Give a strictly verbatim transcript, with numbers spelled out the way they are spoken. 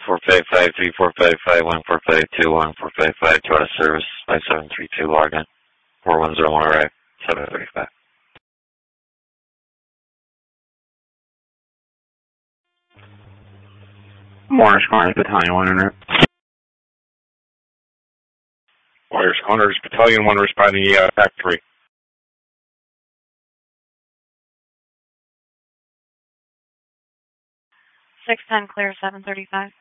four five five three four five five one four five two one four five five two out of service five seven three two log in four one zero one arrive seven thirty five. Morris Corners Battalion one hundred. Morris Corners Battalion one responding uh, factory. six ten clear seven thirty five.